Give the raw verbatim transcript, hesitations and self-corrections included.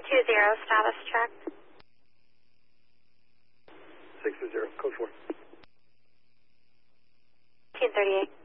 two zero, status check. six to zero, code four. fifteen thirty-eight.